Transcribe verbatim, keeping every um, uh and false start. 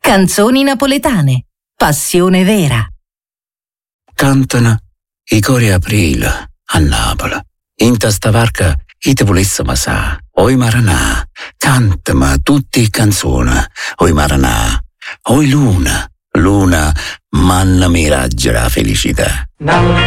Canzoni napoletane. Passione vera. Cantano i cori aprile a Napoli. In testa varca i te volessimo sa. Oi Maranà, cantama tutti i canzoni. Oi Maranà, oi Luna, Luna, manna mi raggia la felicità.